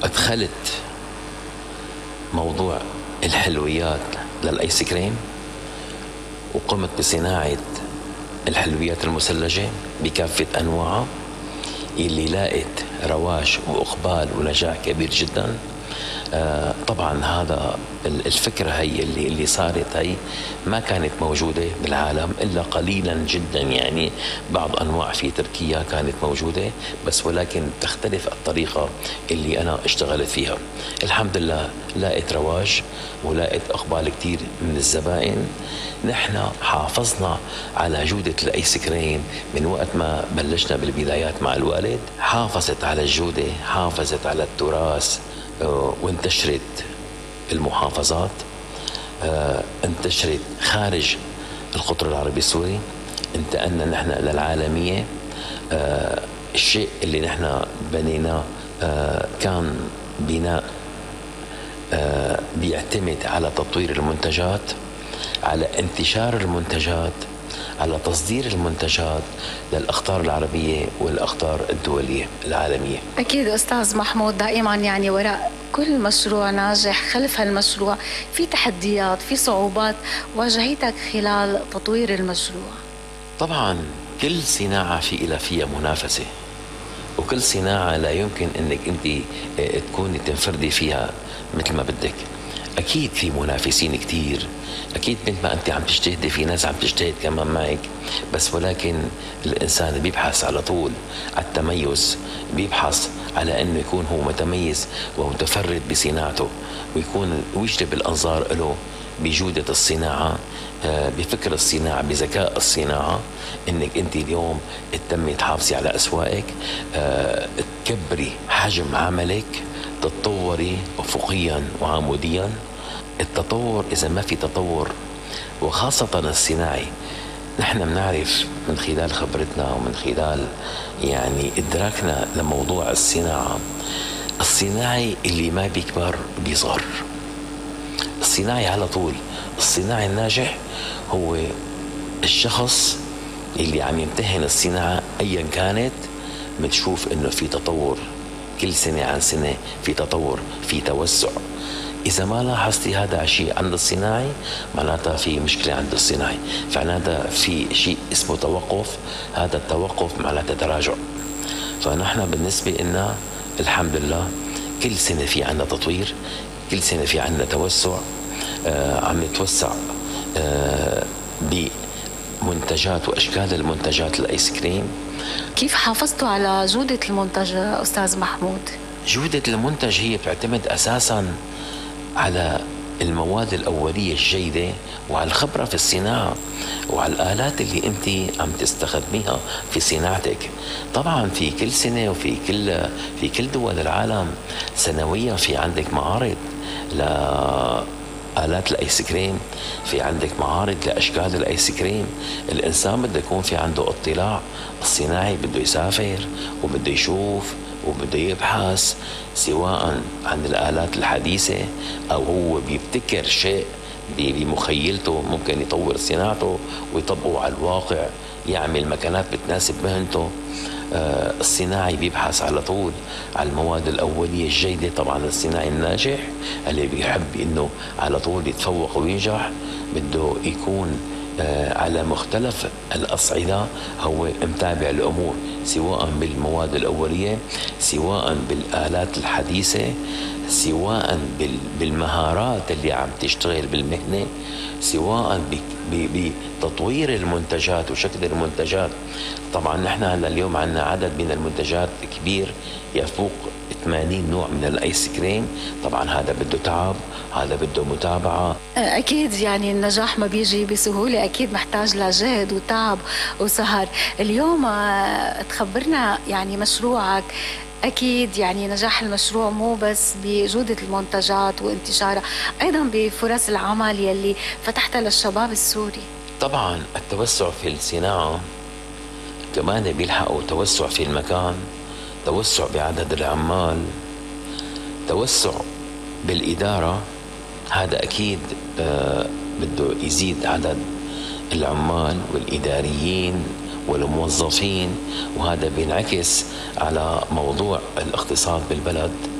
وأدخلت موضوع الحلويات للآيس كريم، وقمت بصناعة الحلويات المثلجة بكافة أنواعها، اللي لاقت رواج وإقبال ونجاح كبير جدا. طبعا هذا الفكرة هي اللي صارت، هي ما كانت موجودة بالعالم إلا قليلا جدا، يعني بعض أنواع في تركيا كانت موجودة بس، ولكن تختلف الطريقة اللي أنا اشتغلت فيها. الحمد لله لاقت رواج ولاقت إقبال كتير من الزبائن. نحن حافظنا على جودة الآيس كريم من وقت ما بلشنا بالبدايات مع الوالد، حافظت على الجودة، حافظت على التراث، وانتشرت المحافظات، انتشرت خارج القطر العربي السوري، انتقلنا نحن للعالمية. الشيء اللي نحن بنيناه كان بناء بيعتمد على تطوير المنتجات، على انتشار المنتجات، على تصدير المنتجات للأقطار العربية والأقطار الدولية العالمية. أكيد أستاذ محمود، دائما يعني وراء كل مشروع ناجح خلف هالمشروع في تحديات، في صعوبات واجهتك خلال تطوير المشروع. طبعا كل صناعة فيها منافسة، وكل صناعة لا يمكن أنك أنت تكوني تنفردي فيها مثل ما بدك. أكيد في منافسين كتير، أكيد مثل ما أنت عم تجتهدي في ناس عم تجتهد كمان معك، بس ولكن الإنسان بيبحث على طول على التميز، بيبحث على أنه يكون هو متميز ومتفرد بصناعته، ويجلب الأنظار له بجودة الصناعة، بفكر الصناعة، بذكاء الصناعة، انك انت اليوم تتمي تحافظي على اسواقك، تكبري حجم عملك، تتطوري افقيا وعموديا. التطور، اذا ما في تطور وخاصة الصناعي، نحن بنعرف من خلال خبرتنا ومن خلال يعني ادراكنا لموضوع الصناعة، الصناعي اللي ما بيكبر بيصغر. الصناعي على طول، الصناعي الناجح هو الشخص اللي عم يمتهن الصناعة أيا كانت، بتشوف إنه في تطور كل سنة عن سنة، في تطور، في توسع. إذا ما لاحظتي هذا الشيء عند الصناعي، معناتها في مشكلة عند الصناعي، فعناتها في شيء اسمه توقف، هذا التوقف معناتها تراجع. فنحن بالنسبة لنا الحمد لله كل سنة في عنا تطوير، كل سنة في عنا توسع، عم نتوسع بمنتجات وأشكال المنتجات الآيس كريم. كيف حافظتوا على جودة المنتج أستاذ محمود؟ جودة المنتج هي بتعتمد أساساً على المواد الأولية الجيدة، وعلى الخبرة في الصناعة، وعلى الآلات اللي أنت عم تستخدميها في صناعتك. طبعا في كل سنة وفي كل دول العالم سنويا في عندك معارض لآلات الآيس كريم، في عندك معارض لأشكال الآيس كريم. الإنسان بده يكون في عنده اطلاع، الصناعي بده يسافر وبده يشوف وبده يبحث سواء عن الآلات الحديثة، أو هو بيبتكر شيء بمخيلته، ممكن يطور صناعته ويطبقه على الواقع، يعمل مكانات بتناسب مهنته. الصناعي بيبحث على طول على المواد الأولية الجيدة. طبعا الصناعي الناجح اللي بيحب إنه على طول يتفوق وينجح بده يكون على مختلف الأصعدة هو متابع الأمور، سواء بالمواد الأولية، سواء بالآلات الحديثة، سواء بالمهارات اللي عم تشتغل بالمهنة، سواء بتطوير المنتجات وشكل المنتجات. طبعا نحن اليوم عندنا عدد من المنتجات كبير يفوق 80 نوع من الآيس كريم. طبعا هذا بده تعب، هذا بده متابعة. أكيد يعني النجاح ما بيجي بسهولة، أكيد محتاج لجهد وتعب وسهر. اليوم تخبرنا يعني مشروعك، أكيد يعني نجاح المشروع مو بس بجودة المنتجات وانتشارها، أيضا بفرص العمل يلي فتحتها للشباب السوري. طبعا التوسع في الصناعة كمان بيلحقوا توسع في المكان، توسع بعدد العمال، توسع بالإدارة. هذا أكيد بده يزيد عدد العمال والإداريين والموظفين، وهذا بينعكس على موضوع الاقتصاد بالبلد.